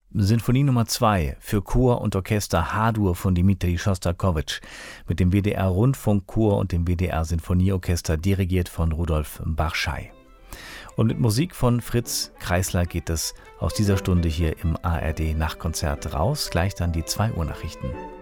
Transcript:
Sinfonie Nummer 2 für Chor und Orchester H-Dur von Dmitri Schostakowitsch mit dem WDR Rundfunkchor und dem WDR Sinfonieorchester dirigiert von Rudolf Barschai. Und mit Musik von Fritz Kreisler geht es aus dieser Stunde hier im ARD Nachtkonzert raus. Gleich dann die 2 Uhr Nachrichten.